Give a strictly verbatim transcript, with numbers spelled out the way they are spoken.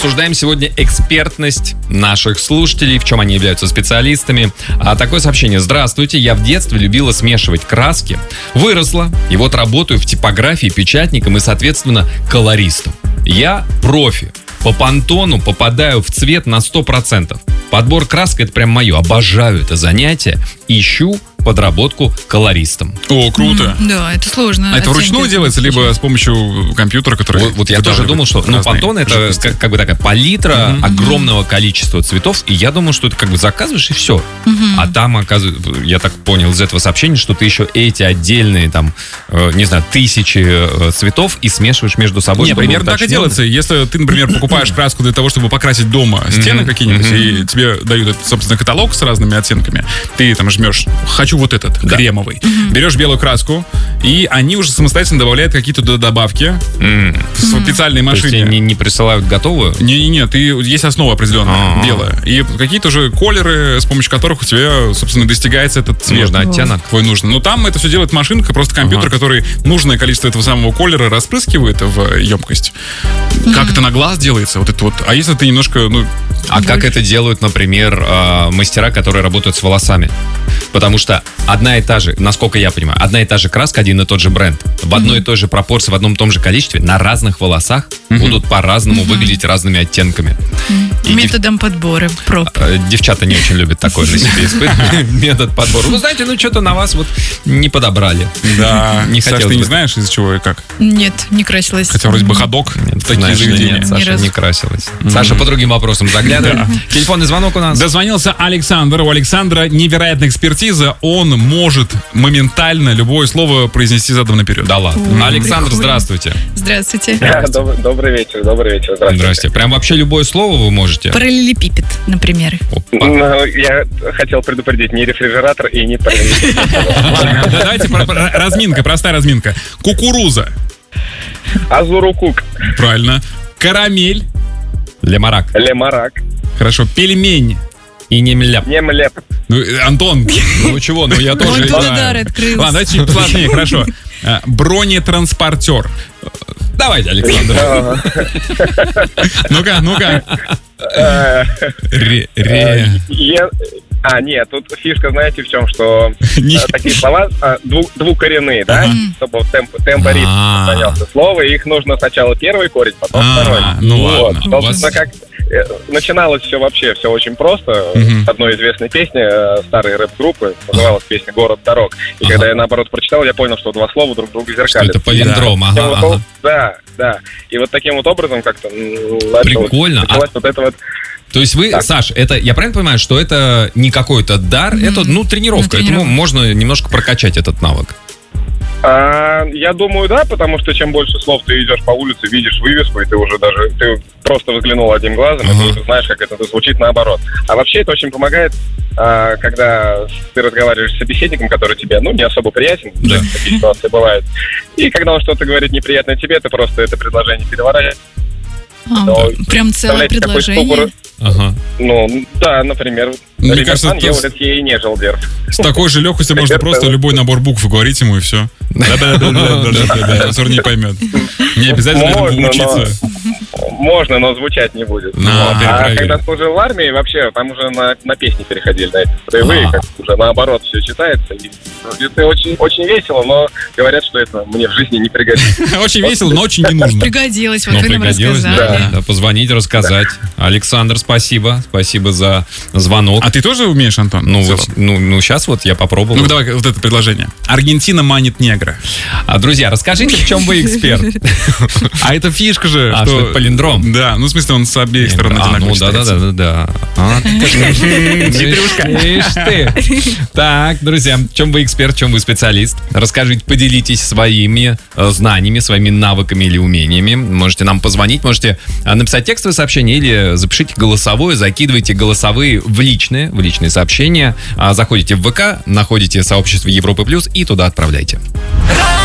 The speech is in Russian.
Обсуждаем сегодня экспертность наших слушателей, в чем они являются специалистами. А такое сообщение. Здравствуйте, я в детстве любила смешивать краски. Выросла, и вот работаю в типографии печатником и, соответственно, колористом. Я профи. По пантону попадаю в цвет на сто процентов. Подбор краски — это прям мое. Обожаю это занятие. Ищу подработку колористом. О, круто. Mm, да, это сложно. А это вручную делается, либо с помощью компьютера, который... Вот, вот я тоже думал, что ну, пантон — это как, как бы такая палитра mm-hmm. огромного количества цветов, и я думал, что это как бы заказываешь, и все. Mm-hmm. А там, оказывается, я так понял из этого сообщения, что ты еще эти отдельные, там, э, не знаю, тысячи э, цветов и смешиваешь между собой. Нет, примерно так и делается. Если ты, например, покупаешь краску для того, чтобы покрасить дома стены mm-hmm. какие-нибудь, mm-hmm. и тебе дают, собственно, каталог с разными оттенками, ты там жмешь «хочу вот этот, да. кремовый». Mm-hmm. Берешь белую краску, и они уже самостоятельно добавляют какие-то добавки mm-hmm. в специальной машине. То есть они не присылают готовую? Не-не-не, ты, есть основа определенная, А-а-а. белая. И какие-то уже колеры, с помощью которых у тебя, собственно, достигается этот цвет. Нужно оттенок. Твой нужный. Но там это все делает машинка, просто компьютер, ага. который нужное количество этого самого колера распрыскивает в емкость. Mm-hmm. Как это на глаз делается, вот это вот. А если ты немножко, ну... А больше. Как это делают, например, мастера, которые работают с волосами? Потому что одна и та же, насколько я понимаю, одна и та же краска, один и тот же бренд, в одной mm-hmm. и той же пропорции, в одном и том же количестве, на разных волосах mm-hmm. будут по-разному mm-hmm. выглядеть разными оттенками. Mm-hmm. Методом дев... подбора, проб. Девчата не очень любят такое на себе испытывать. Метод подбора. Вы знаете, ну что-то на вас вот не подобрали. Да. Не Саша, ты не знаешь, из-за чего и как? Нет, не красилась. Хотя вроде бы ходок. Такие заведения. Нет, Саша не красилась. Саша по другим вопросам заглядывает. Телефонный звонок у нас. Дозвонился Александр. У Александра невероятная экспертиза. Он может моментально любое слово произнести задом наперед. Да ладно. Александр, здравствуйте. Здравствуйте. Добрый вечер, добрый вечер. Здрасте. Прям вообще любое слово вы можете? Параллелепипед, например. Ну, я хотел предупредить, не рефрижератор и не параллелепипед. Давайте разминка, простая разминка. Кукуруза. Азурукук. Правильно. Карамель. Лемарак. Лемарак. Хорошо. Пельмень. И немлеп. Немлеп. Ну, Антон. Ну чего, ну я тоже знаю. Ладно, давайте чуть сложнее, хорошо. Бронетранспортер. Давайте, Александр. Ну-ка, ну-ка. А, нет, тут фишка, знаете, в чем, что такие слова двукоренные, да, чтобы темп ритм сохранялся слова, и их нужно сначала первый корень, потом второй. Ну ладно. Собственно, как начиналось все вообще, все очень просто. С одной известной песни старой рэп-группы, называлась песня «Город дорог». И когда я, наоборот, прочитал, я понял, что два слова друг друга зеркалят. Что это палиндром, ага, ага. Да, да. И вот таким вот образом как-то началось. Прикольно. Вот это вот. То есть вы, так. Саш, это, я правильно понимаю, что это не какой-то дар, mm-hmm. это, ну, тренировка. Ну, тренировка. Это можно немножко прокачать этот навык. А, я думаю, да, потому что чем больше слов ты идешь по улице, видишь вывеску, и ты уже даже, ты просто взглянул одним глазом, uh-huh. и ты знаешь, как это звучит наоборот. А вообще это очень помогает, а, когда ты разговариваешь с собеседником, который тебе, ну, не особо приятен, да. Такие ситуации бывают. И когда он что-то говорит неприятное тебе, ты просто это предложение переворачиваешь. А, да. Прям целое предложение. Ага. Ну, да, например. Мне кажется, ей не желдер. С такой же легкостью можно просто любой набор букв говорить ему, и все. Да-да-да, он не поймет. Не обязательно этому учиться. Можно, но звучать не будет. А когда служил в армии, вообще там уже на песни переходили, на эти строевые, как уже наоборот все читается. Это очень весело, но говорят, что это мне в жизни не пригодится. Очень весело, но очень не нужно. Пригодилось, вот вы нам рассказали. Да, позвонить, рассказать. Александр, спасибо. Спасибо за звонок. А ты тоже умеешь, Антон? Ну, вот, ну, ну сейчас вот я попробовал. Ну, давай вот это предложение. Аргентина манит негра. А, друзья, расскажите, в чем вы эксперт. А это фишка же. А, что это палиндром? Да, ну, в смысле, он с обеих сторон одинаково считается. Ну, да-да-да. Хитрюшка. Ишь ты. Так, друзья, в чем вы эксперт, в чем вы специалист? Расскажите, поделитесь своими знаниями, своими навыками или умениями. Можете нам позвонить, можете написать текстовое сообщение или запишите голосовое, закидывайте голосовые в личные, в личные сообщения. Заходите в ВК, находите сообщество Европы Плюс и туда отправляйте.